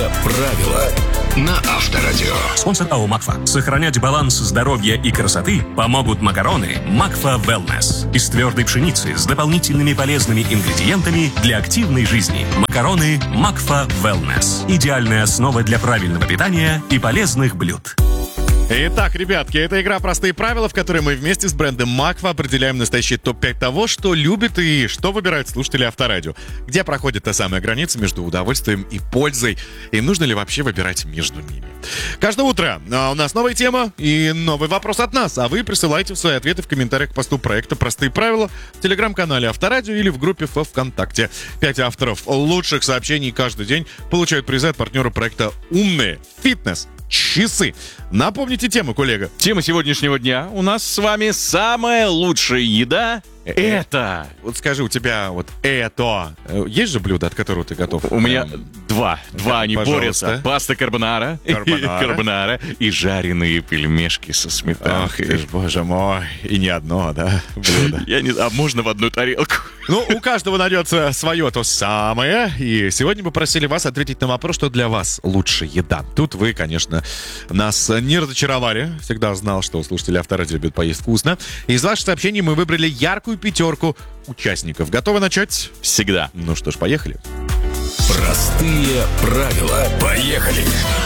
Простые правила на Авторадио. Спонсор АО «Макфа». Сохранять баланс здоровья и красоты помогут макароны «Макфа Wellness» из твердой пшеницы с дополнительными полезными ингредиентами для активной жизни. Макароны «Макфа Wellness» – идеальная основа для правильного питания и полезных блюд. Итак, ребятки, это игра «Простые правила», в которой мы вместе с брендом Макфа определяем настоящий топ-5 того, что любят и что выбирают слушатели Авторадио. Где проходит та самая граница между удовольствием и пользой, и нужно ли вообще выбирать между ними. Каждое утро у нас новая тема и новый вопрос от нас, а вы присылайте свои ответы в комментариях к посту проекта «Простые правила» в телеграм-канале Авторадио или в группе ВКонтакте. 5 авторов лучших сообщений каждый день получают призы от партнера проекта «Умные фитнес-часы». Напомните тему, коллега. Тема сегодняшнего дня у нас с вами самая лучшая еда. Это. Вот скажи, у тебя вот это... Есть же блюдо, от которого ты готов? У меня два они пожалуйста. борются. Паста карбонара и жареные пельмешки со сметаной. Ах ты ж, боже мой. И не одно, да, блюдо. А можно в одну тарелку? Ну, у каждого найдется свое то самое. И сегодня мы просили вас ответить на вопрос, что для вас лучшая еда. Тут вы, конечно, нас не разочаровали. Всегда знал, что слушатели Авторадио любят поесть вкусно. Из ваших сообщений мы выбрали яркую пятерку участников. Готовы начать? Всегда. Ну что ж, поехали. Простые правила. Поехали.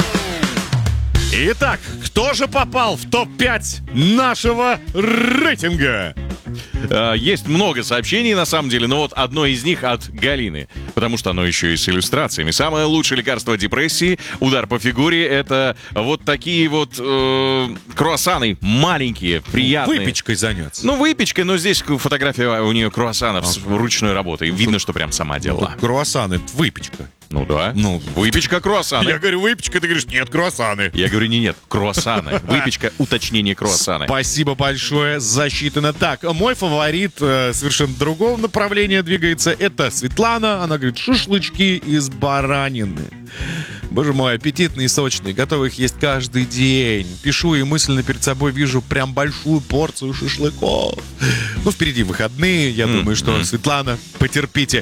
Итак, кто же попал в топ-5 нашего рейтинга? Есть много сообщений, на самом деле, но вот одно из них от Галины, потому что оно еще и с иллюстрациями. Самое лучшее лекарство от депрессии, удар по фигуре, это вот такие вот круассаны маленькие, приятные. Выпечкой заняться. Ну, выпечкой, но здесь фотография у нее круассанов с ручной работой. Видно, что прям сама делала. Круассаны, выпечка. Ну да. Ну, выпечка круассаны. Я говорю выпечка, ты говоришь, нет, круассаны. Я говорю, нет, круассаны. Выпечка, уточнение круассаны. Спасибо большое, засчитано. Так, мой фаворит совершенно другого направления двигается. Это Светлана. Она говорит, шашлычки из баранины. Боже мой, аппетитные и сочные. Готовы их есть каждый день. Пишу и мысленно перед собой вижу прям большую порцию шашлыков. Ну, впереди выходные. Я думаю, что, Светлана, потерпите.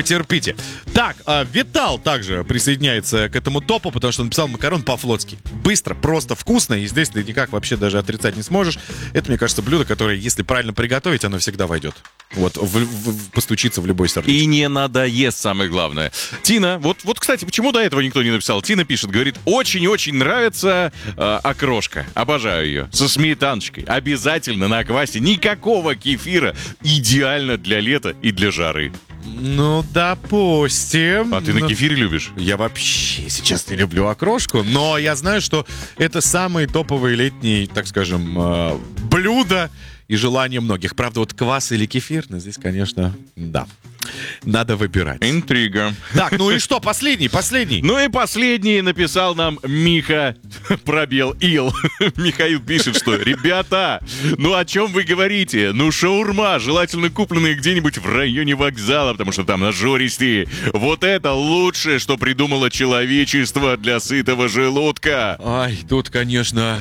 Так, Витал также присоединяется к этому топу, потому что он написал макарон по-флотски. Быстро, просто, вкусно. И здесь ты никак вообще даже отрицать не сможешь. Это, мне кажется, блюдо, которое, если правильно приготовить, оно всегда войдет. Вот, постучится в любой сердечко. И не надоест, самое главное. Тина, вот, кстати, почему до этого никто не написал? Тина пишет, говорит, очень-очень нравится окрошка. Обожаю ее. Со сметаночкой. Обязательно на квасе. Никакого кефира. Идеально для лета и для жары. Ну, допустим. А ты на кефире любишь? Я вообще сейчас не люблю окрошку, но я знаю, что это самые топовые летние, так скажем, блюда и желания многих. Правда, вот квас или кефир, но здесь, конечно, да. Надо выбирать. Интрига. Так, ну и что, последний? Ну и последний написал нам Миха, пробел Ил. Михаил пишет, что, ребята, ну о чем вы говорите? Ну шаурма, желательно купленная где-нибудь в районе вокзала, потому что там нажористые. Вот это лучшее, что придумало человечество для сытого желудка. Ай, тут, конечно,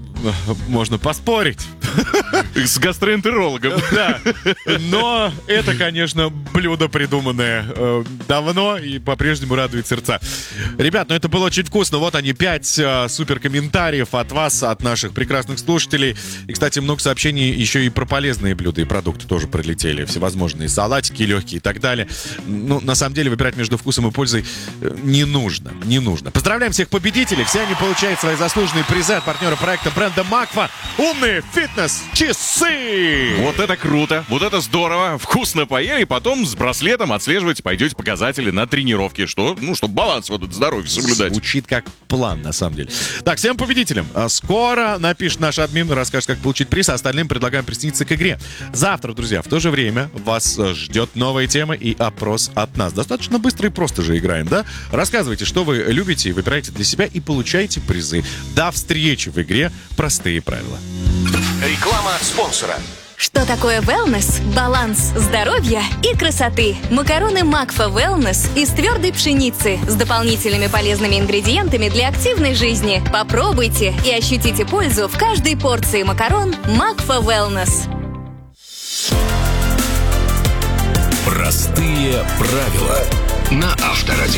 можно поспорить. С гастроэнтерологом. Да, но это, конечно, блюдо, придуманное давно и по-прежнему радует сердца. Ребят, ну это было очень вкусно. Вот они, 5 супер комментариев от вас, от наших прекрасных слушателей. И, кстати, много сообщений еще и про полезные блюда и продукты тоже прилетели. Всевозможные салатики легкие и так далее. Ну, на самом деле, выбирать между вкусом и пользой не нужно. Поздравляем всех победителей. Все они получают свои заслуженные призы от партнера проекта бренда Макфа. Умные фитнес-часы! Вот это круто, вот это здорово. Вкусно поели, и потом с браслетом отслеживать пойдете показатели на тренировке. Что? Ну, чтобы баланс вот этот здоровья соблюдать. Звучит как план, на самом деле. Так, всем победителям. Скоро напишет наш админ, расскажет, как получить приз, а остальным предлагаем присоединиться к игре. Завтра, друзья, в то же время вас ждет новая тема и опрос от нас. Достаточно быстро и просто же играем, да? Рассказывайте, что вы любите, выбирайте для себя и получайте призы. До встречи в игре «Простые правила». Реклама спонсора. Что такое wellness? Баланс здоровья и красоты. Макароны Макфа Wellness из твердой пшеницы с дополнительными полезными ингредиентами для активной жизни. Попробуйте и ощутите пользу в каждой порции макарон Макфа Wellness. Простые правила на Авторадио.